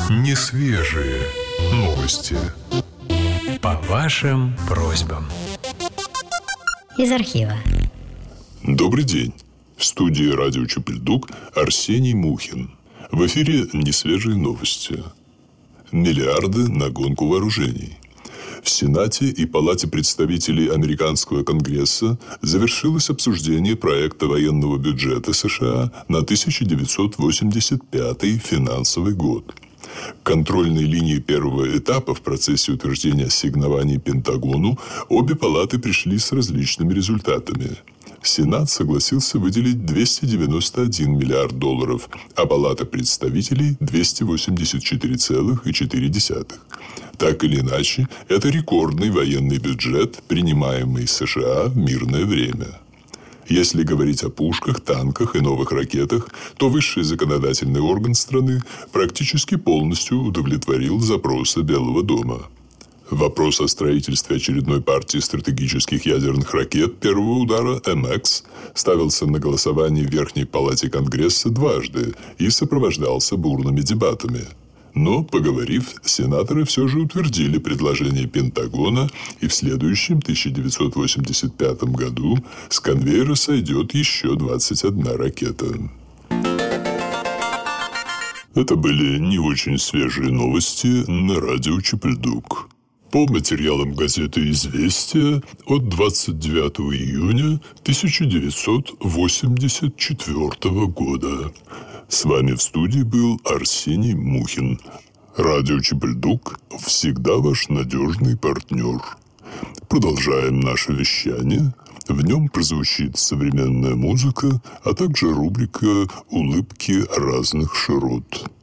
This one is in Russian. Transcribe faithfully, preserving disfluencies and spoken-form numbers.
Несвежие новости. По вашим просьбам. Из архива. Добрый день. В студии радио Чупельдук Арсений Мухин. В эфире несвежие новости. Миллиарды на гонку вооружений. В Сенате и Палате представителей Американского Конгресса завершилось обсуждение проекта военного бюджета США на тысяча девятьсот восемьдесят пятый финансовый год. К контрольной линии первого этапа в процессе утверждения ассигнований Пентагону обе палаты пришли с различными результатами. Сенат согласился выделить двести девяносто один миллиард долларов, а Палата представителей – двести восемьдесят четыре целых четыре десятых. Так или иначе, это рекордный военный бюджет, принимаемый США в мирное время. Если говорить о пушках, танках и новых ракетах, то высший законодательный орган страны практически полностью удовлетворил запросы Белого дома. Вопрос о строительстве очередной партии стратегических ядерных ракет первого удара эм экс ставился на голосование в Верхней Палате Конгресса дважды и сопровождался бурными дебатами. Но, поговорив, сенаторы все же утвердили предложение Пентагона, и в следующем тысяча девятьсот восемьдесят пятом году с конвейера сойдет еще двадцать одна ракета. Это были не очень свежие новости на радио Чупельдук. По материалам газеты «Известия» от двадцать девятого июня тысяча девятьсот восемьдесят четвёртого года. С вами в студии был Арсений Мухин. Радио Чупельдук всегда ваш надежный партнер. Продолжаем наше вещание. В нем прозвучит современная музыка, а также рубрика «Улыбки разных широт».